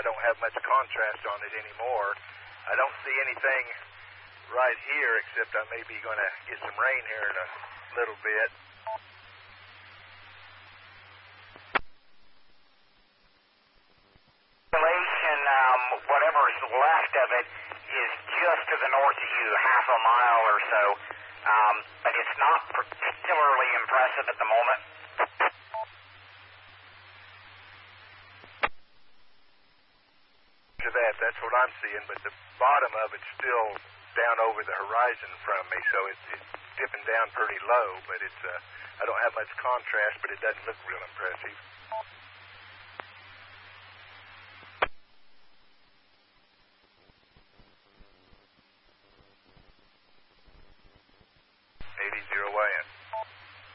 don't have much contrast on it anymore. I don't see anything right here, except I may be going to get some rain here in a little bit. Whatever is left of it is just to the north of you, half a mile or so, but it's not particularly impressive at the moment. That's what I'm seeing, but the bottom of it's still down over the horizon from me, so it's dipping down pretty low, but I don't have much contrast, but it doesn't look real impressive.